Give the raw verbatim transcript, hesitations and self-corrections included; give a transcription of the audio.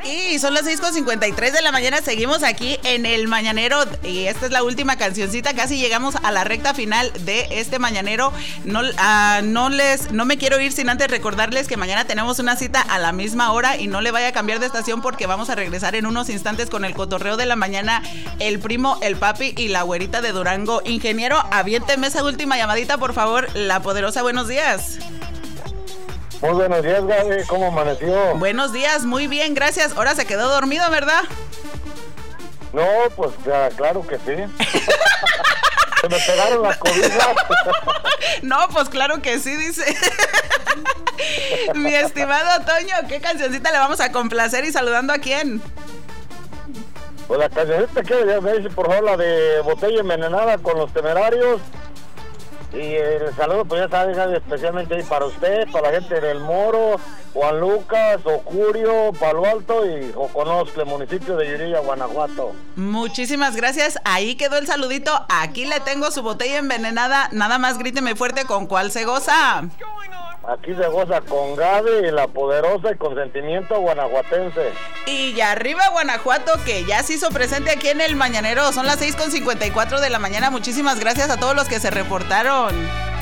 Y son las seis con cincuenta y tres de la mañana, seguimos aquí en el Mañanero y esta es la última cancioncita, casi llegamos a la recta final de este Mañanero. No, uh, no, les, no me quiero ir sin antes recordarles que mañana tenemos una cita a la misma hora y no le vaya a cambiar de estación porque vamos a regresar en unos instantes con el cotorreo de la mañana, el primo, el papi y la güerita de Durango. Ingeniero, aviénteme esa última llamadita, por favor. La Poderosa, buenos días. Muy buenos días, Gaby. ¿Cómo amaneció? Buenos días, muy bien, gracias. Ahora se quedó dormido, ¿verdad? No, pues ya, claro que sí. Se me pegaron las cobijas. No, pues claro que sí, dice. Mi estimado Toño, ¿qué cancioncita le vamos a complacer y saludando a quién? Pues la cancioncita que ya me dice, por favor, la de Botella Envenenada con Los Temerarios. Y el saludo, pues ya sabes, especialmente ahí para usted, para la gente del Moro, Juan Lucas, Ocurio, Palo Alto y Joconoscle, municipio de Yuriria, Guanajuato. Muchísimas gracias, ahí quedó el saludito. Aquí le tengo su botella envenenada, nada más gríteme fuerte con cuál se goza. Aquí se goza con Gaby, la Poderosa y consentimiento guanajuatense. Y ya arriba Guanajuato, que ya se hizo presente aquí en el Mañanero. Son las seis con cincuenta y cuatro de la mañana. Muchísimas gracias a todos los que se reportaron.